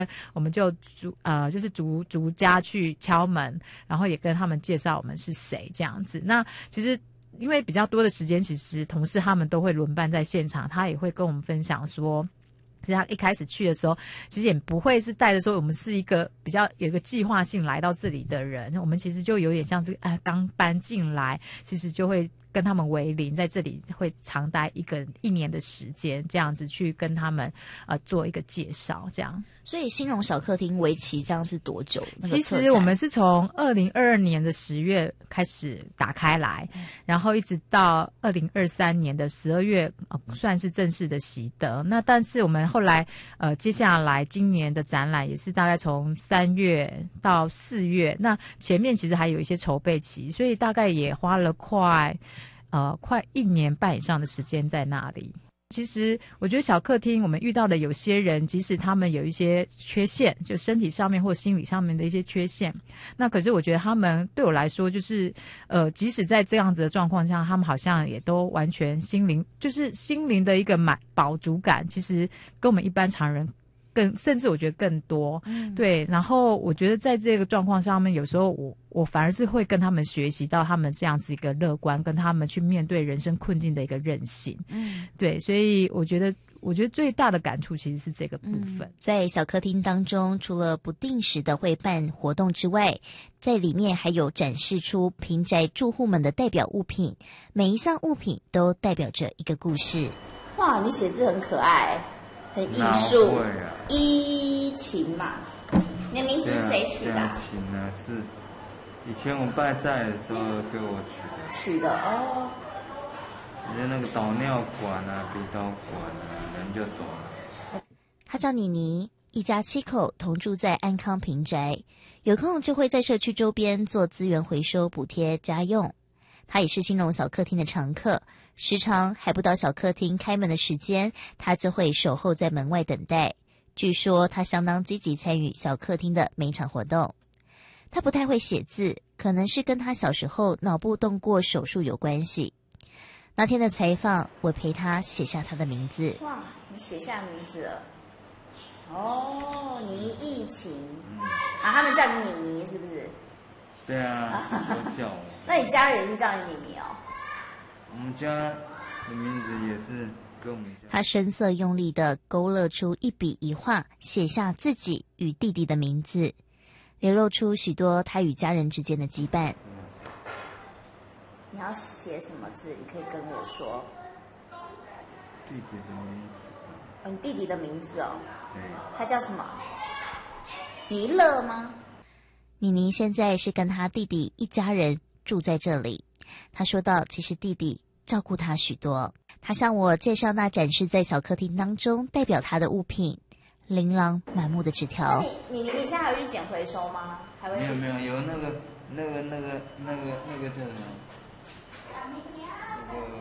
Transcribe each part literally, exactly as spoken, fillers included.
我们就逐呃就是逐逐家去敲门，然后也跟他们介绍我们是谁这样子。那其实因为比较多的时间，其实同事他们都会轮班在现场，他也会跟我们分享说。其实他一开始去的时候，其实也不会是带着说我们是一个比较有一个计划性来到这里的人，我们其实就有点像是哎刚搬进来，其实就会跟他们为邻，在这里会长待一个一年的时间，这样子去跟他们呃做一个介绍，这样。 所以兴荣小客厅为期这样是多久？那个、 其实我们是从二零二二年的十月开始打开来，嗯、然后一直到二零二三年的十二月、呃，算是正式的习得。那但是我们后来呃接下来今年的展览也是大概从三月到四月，那前面其实还有一些筹备期，所以大概也花了快呃快一年半以上的时间在那里。其实我觉得小客厅我们遇到的有些人，即使他们有一些缺陷，就身体上面或心理上面的一些缺陷，那可是我觉得他们对我来说就是呃即使在这样子的状况下，他们好像也都完全心灵就是心灵的一个满饱足感，其实跟我们一般常人更甚至我觉得更多、嗯、对。然后我觉得在这个状况上面，有时候我我反而是会跟他们学习到他们这样子一个乐观，跟他们去面对人生困境的一个韧性。嗯，对，所以我觉得我觉得最大的感触其实是这个部分、嗯、 在小客厅当中，除了不定时的会办活动之外，在里面还有展示出平宅住户们的代表物品，每一项物品都代表着一个故事。哇，你写字很可爱，很艺术、啊、依琴嘛。你的名字是谁取的？ 琴呢是以前我爸在的时候给我取的。取的哦。你的那个导尿管啊、鼻导管啊，人就走了。 他叫妮妮，一家七口同住在安康平宅，有空就会在社区周边做资源回收补贴家用。他也是兴荣小客厅的常客，时常还不到小客厅开门的时间，他就会守候在门外等待。据说他相当积极参与小客厅的每一场活动。他不太会写字，可能是跟他小时候脑部动过手术有关系。那天的采访，我陪他写下他的名字。哇，你写下名字了？哦，倪艺琴、嗯、啊，他们叫你妮妮是不是？ 对啊，都叫我。 那你家人是叫你妮妮哦？ 我们家的名字也是跟我们家。 他深色用力地勾勒出一笔一画，写下自己与弟弟的名字，流露出许多他与家人之间的羁绊。你要写什么字？你可以跟我说。 弟弟的名字。 哦，你弟弟的名字哦。对。他叫什么？弥勒吗？妮妮现在是跟他弟弟一家人住在这里。他说到，其实弟弟照顾他许多。他向我介绍那展示在小客厅当中代表他的物品，琳琅满目的纸条。你你你现在还会去捡回收吗？还会？ 没有没有，有那个那个那个那个那个叫什么？那个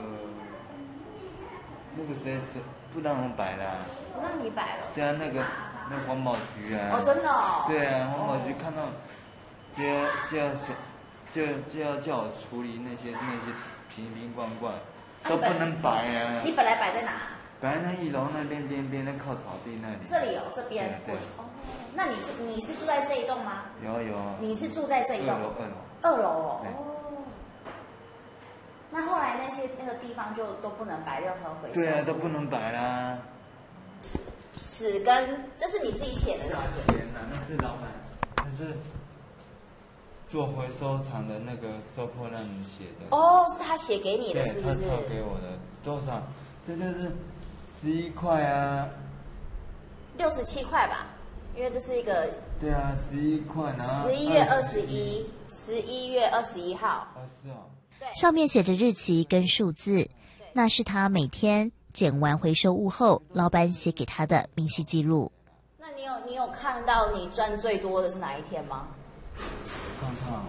那个谁是不让我们摆的、啊？ 不让你摆了？ 对啊，那个那个环保局啊。 哦，真的哦。 对啊，环保局看到就要就要就就要叫我处理那些那些瓶瓶罐罐。都不能摆啊！ 你本来摆在哪？ 摆在那一楼那边边边，那靠草地那里。 这里哦，这边。对。哦，那你住你是住在这一栋吗？ 有有。 你是住在这一栋？ 二楼二楼。 二楼哦。哦。那后来那些那个地方就都不能摆任何回收。 对啊，都不能摆啦。 纸跟这是你自己写的是不是？ 那是老板，那是。做回收厂的那个收破烂人写的哦，是他写给你的，是不是？ 他抄给我的多少？这就是十一块啊， 六十七块吧，因为这是一个。 对啊，十一块，然后十一月二十一，十一月二十一号。 啊，是哦。 对，上面写着日期跟数字，那是他每天捡完回收物后，老板写给他的明细记录。那你有你有看到你赚最多的是哪一天吗？ 看看，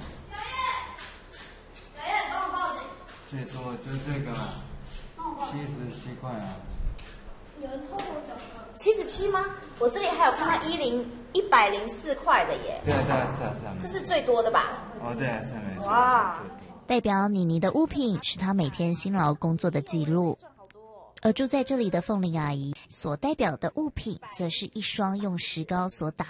爷爷帮我报警。 最多就这个了，七十七块啊。 有人偷我脚了。 七十七吗？我这里还有看到一零一百零四块的耶。 对啊对啊是啊是啊。 这是最多的吧？ 哦对啊是没错。 哇！代表妮妮的物品是她每天辛劳工作的记录。 而住在这里的凤玲阿姨所代表的物品，则是一双用石膏所打